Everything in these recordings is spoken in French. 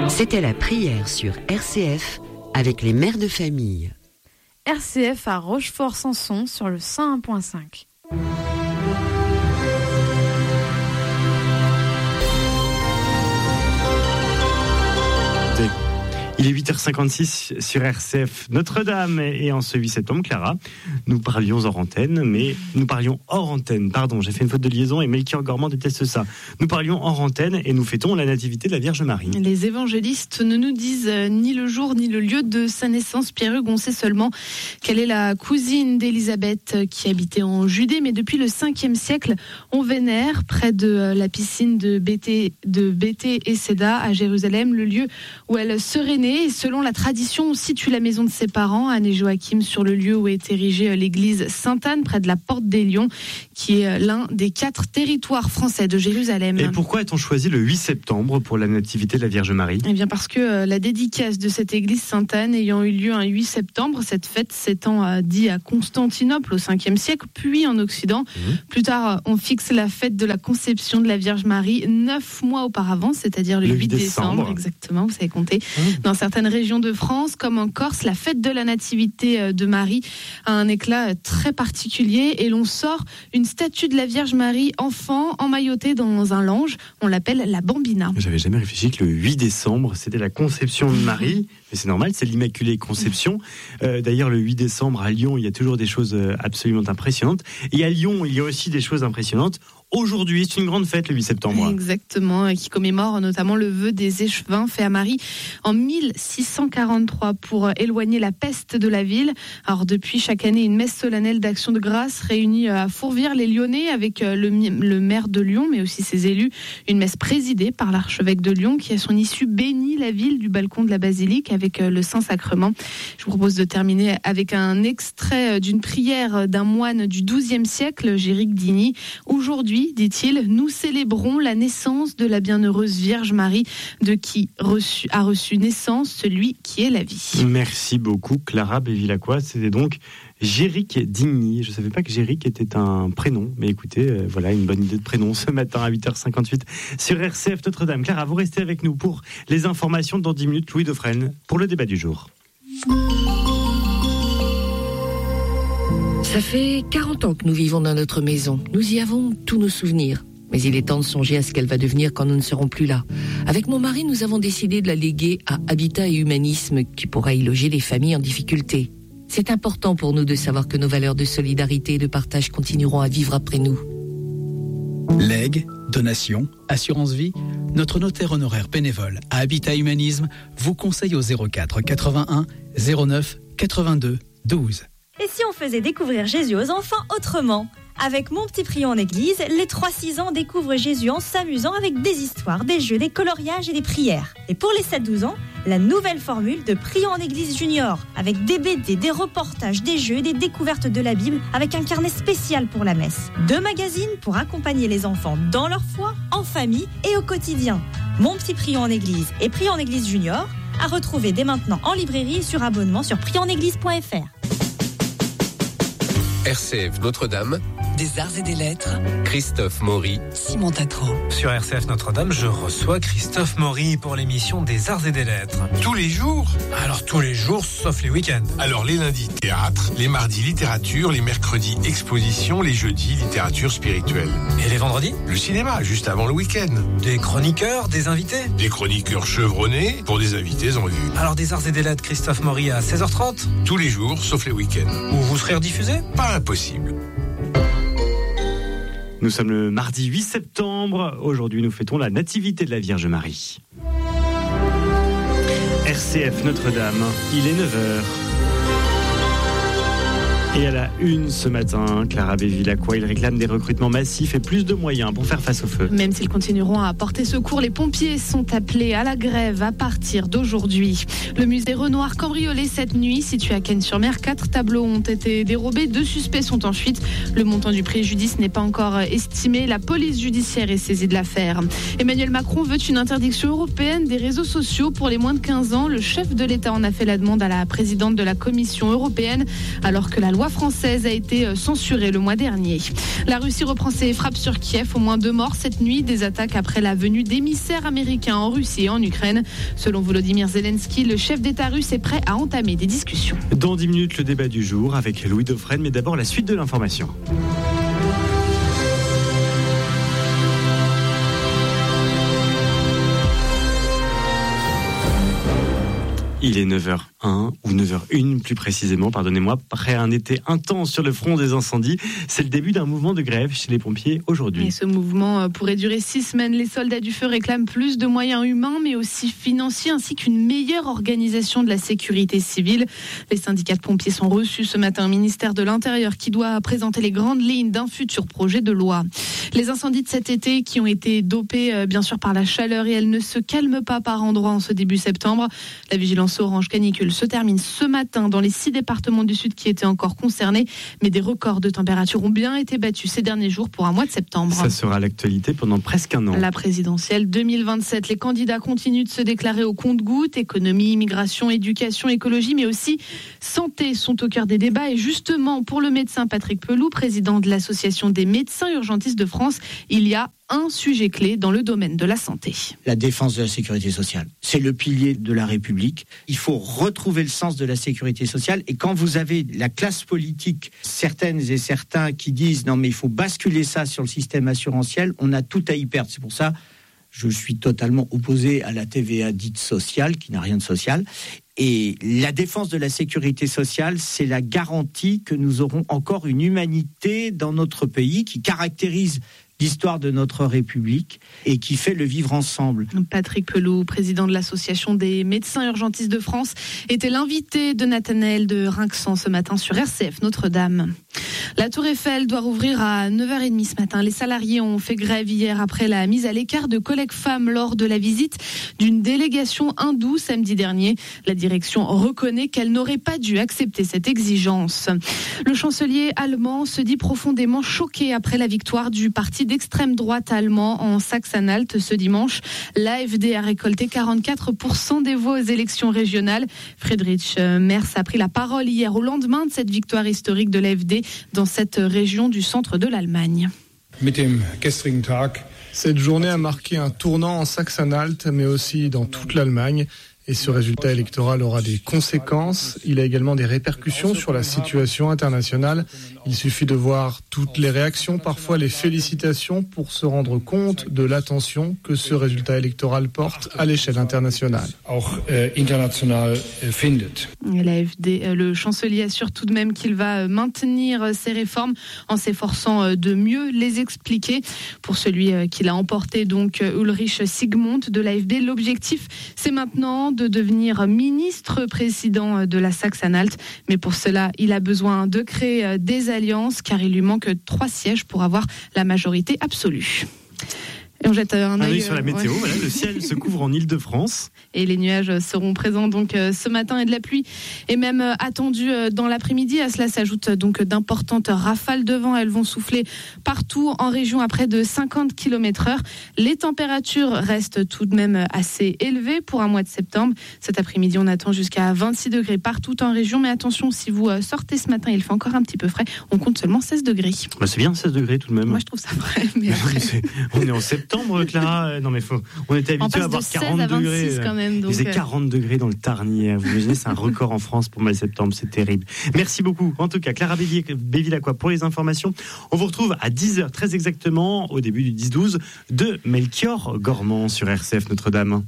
C'était la prière sur RCF avec les mères de famille. RCF à Rochefort-Sanson sur le 101.5. Il est 8h56 sur RCF Notre-Dame et en ce 8 septembre, Clara, nous parlions hors antenne, j'ai fait une faute de liaison et Melchior Gormand déteste ça. Nous parlions hors antenne et nous fêtons la nativité de la Vierge Marie. Les évangélistes ne nous disent ni le jour ni le lieu de sa naissance. Pierre-Hugues, on sait seulement qu'elle est la cousine d'Élisabeth qui habitait en Judée, mais depuis le 5e siècle, on vénère près de la piscine de Béthé et Séda à Jérusalem, le lieu où elle serait née. Et selon la tradition, on situe la maison de ses parents, Anne et Joachim, sur le lieu où est érigée l'église Sainte-Anne, près de la Porte des Lions, qui est l'un des 4 territoires français de Jérusalem. Et pourquoi a-t-on choisi le 8 septembre pour la nativité de la Vierge Marie ? Eh bien parce que la dédicace de cette église Sainte-Anne ayant eu lieu un 8 septembre, cette fête s'étant dit à Constantinople au 5e siècle, puis en Occident. Plus tard, on fixe la fête de la conception de la Vierge Marie 9 mois auparavant, c'est-à-dire le 8 décembre. Exactement, vous savez compter. Dans certaines régions de France, comme en Corse, la fête de la nativité de Marie a un éclat très particulier et l'on sort une statue de la Vierge Marie enfant emmaillotée dans un lange. On l'appelle la Bambina. J'avais jamais réfléchi que le 8 décembre, c'était la conception de Marie. Mais c'est normal, c'est l'Immaculée Conception. D'ailleurs, le 8 décembre, à Lyon, il y a toujours des choses absolument impressionnantes. Et à Lyon, il y a aussi des choses impressionnantes. Aujourd'hui, c'est une grande fête, le 8 septembre. Exactement, qui commémore notamment le vœu des échevins fait à Marie en 1643 pour éloigner la peste de la ville. Alors depuis, chaque année, une messe solennelle d'action de grâce réunie à Fourvière-les-Lyonnais avec le maire de Lyon, mais aussi ses élus. Une messe présidée par l'archevêque de Lyon qui, à son issue, bénit la ville du balcon de la basilique avec le Saint-Sacrement. Je vous propose de terminer avec un extrait d'une prière d'un moine du XIIe siècle, Géric Digny. Aujourd'hui, dit-il, nous célébrons la naissance de la bienheureuse Vierge Marie, de qui a reçu naissance celui qui est la vie. Merci beaucoup, Clara Bévilacqua. C'était donc Géric Digny. Je ne savais pas que Géric était un prénom, mais écoutez, voilà une bonne idée de prénom ce matin à 8h58 sur RCF Notre-Dame. Clara, vous restez avec nous pour les informations dans 10 minutes. Louis Dauphren pour le débat du jour. Ça fait 40 ans que nous vivons dans notre maison. Nous y avons tous nos souvenirs. Mais il est temps de songer à ce qu'elle va devenir quand nous ne serons plus là. Avec mon mari, nous avons décidé de la léguer à Habitat et Humanisme, qui pourra y loger les familles en difficulté. C'est important pour nous de savoir que nos valeurs de solidarité et de partage continueront à vivre après nous. Legs, donations, assurance vie, notre notaire honoraire bénévole à Habitat Humanisme vous conseille au 04 81 09 82 12. Et si on faisait découvrir Jésus aux enfants autrement ? Avec Mon Petit Prion en Église, les 3-6 ans découvrent Jésus en s'amusant avec des histoires, des jeux, des coloriages et des prières. Et pour les 7-12 ans, la nouvelle formule de Prion en Église Junior, avec des BD, des reportages, des jeux et des découvertes de la Bible, avec un carnet spécial pour la messe. 2 magazines pour accompagner les enfants dans leur foi, en famille et au quotidien. Mon Petit Prion en Église et Prion en Église Junior, à retrouver dès maintenant en librairie et sur abonnement sur prionenéglise.fr. RCF Notre-Dame, Des arts et des lettres, Christophe Maury, Simon Tatro. Sur RCF Notre-Dame, je reçois Christophe Maury pour l'émission des arts et des lettres. Tous les jours ? Alors tous les jours, sauf les week-ends. Alors les lundis, théâtre, les mardis, littérature, les mercredis, exposition, les jeudis, littérature spirituelle. Et les vendredis ? Le cinéma, juste avant le week-end. Des chroniqueurs, des invités ? Des chroniqueurs chevronnés pour des invités en vue. Alors des arts et des lettres, Christophe Maury à 16h30 ? Tous les jours, sauf les week-ends. Où vous serez rediffusé ? Pas impossible. Nous sommes le mardi 8 septembre. Aujourd'hui, nous fêtons la nativité de la Vierge Marie. RCF Notre-Dame, il est 9h. Et à la une ce matin, Clara Bévilacqua, il réclame des recrutements massifs et plus de moyens pour faire face au feu. Même s'ils continueront à porter secours, les pompiers sont appelés à la grève à partir d'aujourd'hui. Le musée Renoir cambriolé cette nuit, situé à Cannes-sur-Mer. 4 tableaux ont été dérobés, 2 suspects sont en fuite. Le montant du préjudice n'est pas encore estimé. La police judiciaire est saisie de l'affaire. Emmanuel Macron veut une interdiction européenne des réseaux sociaux pour les moins de 15 ans. Le chef de l'État en a fait la demande à la présidente de la Commission européenne, alors que la loi loi française a été censurée le mois dernier. La Russie reprend ses frappes sur Kiev. Au moins 2 morts cette nuit. Des attaques après la venue d'émissaires américains en Russie et en Ukraine. Selon Volodymyr Zelensky, le chef d'État russe est prêt à entamer des discussions. Dans 10 minutes, le débat du jour avec Louis Dauphren, mais d'abord la suite de l'information. Il est 9h01 ou 9h01 plus précisément, pardonnez-moi, après un été intense sur le front des incendies. C'est le début d'un mouvement de grève chez les pompiers aujourd'hui. Et ce mouvement pourrait durer 6 semaines. Les soldats du feu réclament plus de moyens humains mais aussi financiers ainsi qu'une meilleure organisation de la sécurité civile. Les syndicats de pompiers sont reçus ce matin au ministère de l'Intérieur qui doit présenter les grandes lignes d'un futur projet de loi. Les incendies de cet été qui ont été dopés bien sûr par la chaleur et elles ne se calment pas par endroits en ce début septembre. La vigilance orange canicule se termine ce matin dans les 6 départements du Sud qui étaient encore concernés. Mais des records de température ont bien été battus ces derniers jours pour un mois de septembre. Ça sera l'actualité pendant presque un an. La présidentielle 2027, les candidats continuent de se déclarer au compte-gouttes. Économie, immigration, éducation, écologie, mais aussi santé sont au cœur des débats. Et justement, pour le médecin Patrick Pelloux, président de l'Association des médecins urgentistes de France, il y a un sujet clé dans le domaine de la santé. La défense de la sécurité sociale. C'est le pilier de la République. Il faut retrouver le sens de la sécurité sociale. Et quand vous avez la classe politique, certaines et certains qui disent non mais il faut basculer ça sur le système assurantiel, on a tout à y perdre. C'est pour ça je suis totalement opposé à la TVA dite sociale, qui n'a rien de social. Et la défense de la sécurité sociale, c'est la garantie que nous aurons encore une humanité dans notre pays qui caractérise l'histoire de notre République et qui fait le vivre ensemble. Patrick Pelloux, président de l'Association des médecins urgentistes de France, était l'invité de Nathanaël de Rinxan ce matin sur RCF Notre-Dame. La Tour Eiffel doit rouvrir à 9h30 ce matin. Les salariés ont fait grève hier après la mise à l'écart de collègues femmes lors de la visite d'une délégation hindoue samedi dernier. La direction reconnaît qu'elle n'aurait pas dû accepter cette exigence. Le chancelier allemand se dit profondément choqué après la victoire du parti d'extrême droite allemand en Saxe-Anhalt ce dimanche. L'AfD a récolté 44% des voix aux élections régionales. Friedrich Merz a pris la parole hier au lendemain de cette victoire historique de l'AfD dans cette région du centre de l'Allemagne. Cette journée a marqué un tournant en Saxe-Anhalt, mais aussi dans toute l'Allemagne. Et ce résultat électoral aura des conséquences. Il a également des répercussions sur la situation internationale. Il suffit de voir toutes les réactions, parfois les félicitations, pour se rendre compte de l'attention que ce résultat électoral porte à l'échelle internationale. L'AfD, le chancelier assure tout de même qu'il va maintenir ces réformes en s'efforçant de mieux les expliquer. Pour celui qui l'a emporté, donc Ulrich Sigmund de l'AfD, l'objectif c'est maintenant de devenir ministre-président de la Saxe-Anhalt. Mais pour cela, il a besoin de créer des alliances car il lui manque 3 sièges pour avoir la majorité absolue. Et on jette un œil sur la météo. Voilà, le ciel se couvre en Île-de-France. Et les nuages seront présents donc ce matin et de la pluie est même attendue dans l'après-midi. À cela s'ajoutent donc d'importantes rafales de vent. Elles vont souffler partout en région à près de 50 km/h. Les températures restent tout de même assez élevées pour un mois de septembre. Cet après-midi, on attend jusqu'à 26 degrés partout en région. Mais attention, si vous sortez ce matin, il fait encore un petit peu frais. On compte seulement 16 degrés. Bah, c'est bien 16 degrés tout de même. Moi, je trouve ça frais. Mais après... on est en septembre. Clara, non mais on était habitué à avoir 40 degrés. Quand même, donc... Il faisait 40 degrés dans le Tarnier. Vous imaginez, c'est un record en France pour le mois de septembre. C'est terrible. Merci beaucoup. En tout cas, Clara Bevilacqua pour les informations. On vous retrouve à 10h très exactement au début du 10-12 de Melchior Gormand sur RCF Notre-Dame.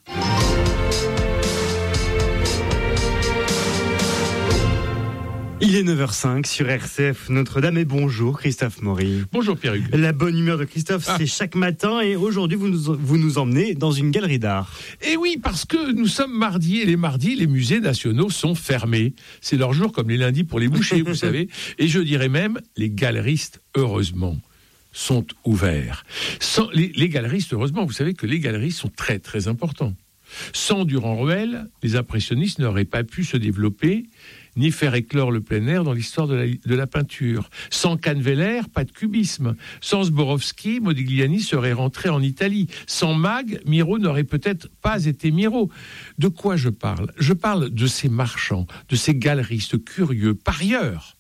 Il est 9h05 sur RCF Notre-Dame et bonjour Christophe Maury. Bonjour Pierre-Hugues. La bonne humeur de Christophe, c'est chaque matin et aujourd'hui vous nous emmenez dans une galerie d'art. Et oui, parce que nous sommes mardi et les mardis, les musées nationaux sont fermés. C'est leur jour comme les lundis pour les bouchers, vous savez. Et je dirais même, les galeristes, heureusement, sont ouverts. Les galeristes, heureusement, vous savez que les galeristes sont très très importants. Sans Durand-Ruel, les impressionnistes n'auraient pas pu se développer ni faire éclore le plein air dans l'histoire de la peinture. Sans Canveller, pas de cubisme. Sans Sborowski, Modigliani serait rentré en Italie. Sans Mag, Miro n'aurait peut-être pas été Miro. De quoi je parle ? Je parle de ces marchands, de ces galeristes curieux, parieurs,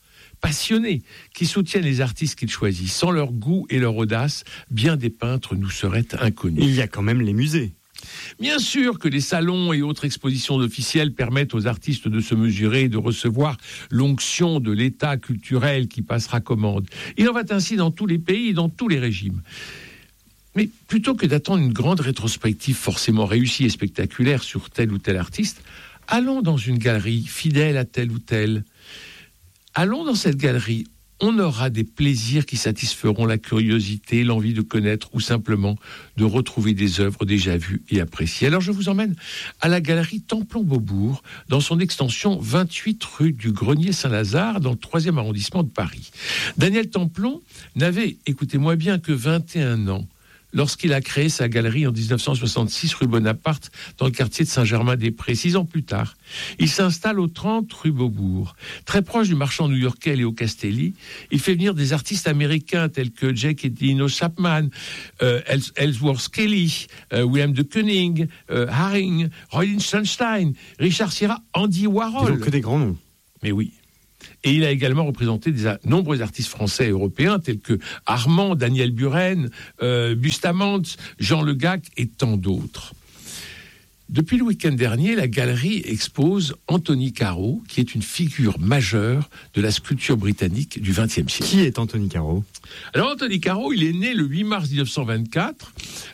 passionnés qui soutiennent les artistes qu'ils choisissent. Sans leur goût et leur audace, bien des peintres nous seraient inconnus. Il y a quand même les musées. Bien sûr que les salons et autres expositions officielles permettent aux artistes de se mesurer et de recevoir l'onction de l'État culturel qui passera commande. Il en va ainsi dans tous les pays et dans tous les régimes. Mais plutôt que d'attendre une grande rétrospective forcément réussie et spectaculaire sur tel ou tel artiste, allons dans une galerie fidèle à tel ou tel. Allons dans cette galerie. On aura des plaisirs qui satisferont la curiosité, l'envie de connaître ou simplement de retrouver des œuvres déjà vues et appréciées. Alors je vous emmène à la galerie Templon-Beaubourg, dans son extension 28 rue du Grenier-Saint-Lazare, dans le 3e arrondissement de Paris. Daniel Templon n'avait, écoutez-moi bien, que 21 ans lorsqu'il a créé sa galerie en 1966 rue Bonaparte, dans le quartier de Saint-Germain-des-Prés. 6 ans plus tard, il s'installe au 30 rue Beaubourg. Très proche du marchand new-yorkais Léo Castelli, il fait venir des artistes américains tels que Jake et Dino Chapman, Ellsworth Kelly, William de Kooning, Haring, Roy Lichtenstein, Richard Serra, Andy Warhol. Ils ont que des grands noms. Mais oui. Et il a également représenté nombreux artistes français et européens tels que Armand, Daniel Buren, Bustamante, Jean Le Gac et tant d'autres. Depuis le week-end dernier, la galerie expose Anthony Caro, qui est une figure majeure de la sculpture britannique du XXe siècle. Qui est Anthony Caro ? Alors Anthony Caro, il est né le 8 mars 1924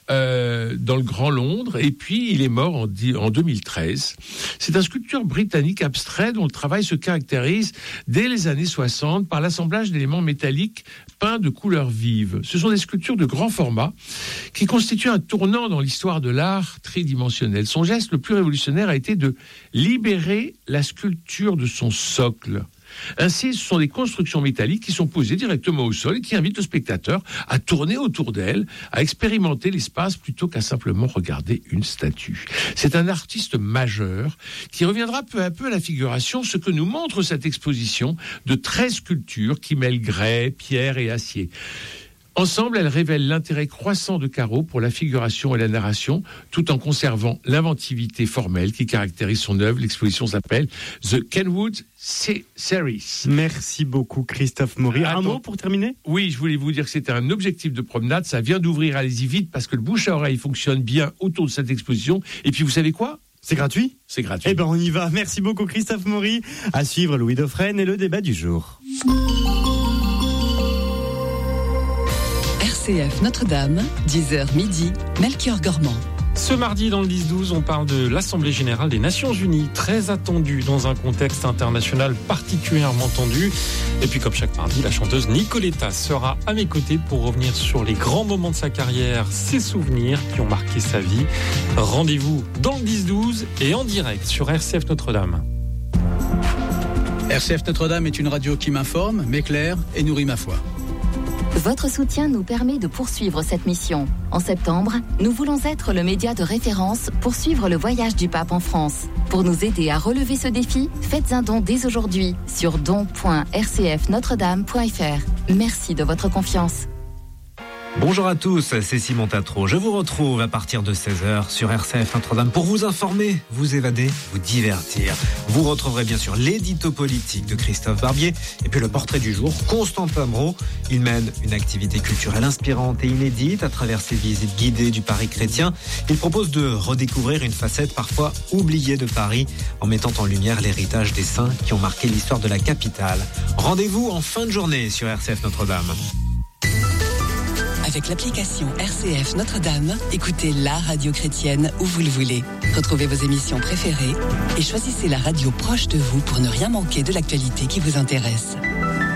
dans le Grand Londres, et puis il est mort en 2013. C'est un sculpteur britannique abstrait dont le travail se caractérise dès les années 60 par l'assemblage d'éléments métalliques peints de couleurs vives. Ce sont des sculptures de grand format qui constituent un tournant dans l'histoire de l'art tridimensionnel. Son geste le plus révolutionnaire a été de libérer la sculpture de son socle. Ainsi, ce sont des constructions métalliques qui sont posées directement au sol et qui invitent le spectateur à tourner autour d'elles, à expérimenter l'espace plutôt qu'à simplement regarder une statue. C'est un artiste majeur qui reviendra peu à peu à la figuration, ce que nous montre cette exposition de 13 sculptures qui mêlent grès, pierre et acier. Ensemble, elles révèlent l'intérêt croissant de Caro pour la figuration et la narration, tout en conservant l'inventivité formelle qui caractérise son œuvre. L'exposition s'appelle The Kenwood Series. Merci beaucoup, Christophe Maury. Un mot pour terminer ? Oui, je voulais vous dire que c'était un objectif de promenade. Ça vient d'ouvrir, allez-y vite, parce que le bouche à oreille fonctionne bien autour de cette exposition. Et puis, vous savez quoi ? C'est gratuit ? C'est gratuit. Eh ben, on y va. Merci beaucoup, Christophe Maury. À suivre, Louis Dauphren et le débat du jour. RCF Notre-Dame, 10h midi, Melchior Gormand. Ce mardi, dans le 10-12, on parle de l'Assemblée Générale des Nations Unies, très attendue dans un contexte international particulièrement tendu. Et puis, comme chaque mardi, la chanteuse Nicoletta sera à mes côtés pour revenir sur les grands moments de sa carrière, ses souvenirs qui ont marqué sa vie. Rendez-vous dans le 10-12 et en direct sur RCF Notre-Dame. RCF Notre-Dame est une radio qui m'informe, m'éclaire et nourrit ma foi. Votre soutien nous permet de poursuivre cette mission. En septembre, nous voulons être le média de référence pour suivre le voyage du pape en France. Pour nous aider à relever ce défi, faites un don dès aujourd'hui sur don.rcfnotredame.fr. Merci de votre confiance. Bonjour à tous, c'est Simon Tatro. Je vous retrouve à partir de 16h sur RCF Notre-Dame pour vous informer, vous évader, vous divertir. Vous retrouverez bien sûr l'édito politique de Christophe Barbier et puis le portrait du jour, Constant Pomereau. Il mène une activité culturelle inspirante et inédite à travers ses visites guidées du Paris chrétien. Il propose de redécouvrir une facette parfois oubliée de Paris en mettant en lumière l'héritage des saints qui ont marqué l'histoire de la capitale. Rendez-vous en fin de journée sur RCF Notre-Dame. Avec l'application RCF Notre-Dame, écoutez la radio chrétienne où vous le voulez. Retrouvez vos émissions préférées et choisissez la radio proche de vous pour ne rien manquer de l'actualité qui vous intéresse.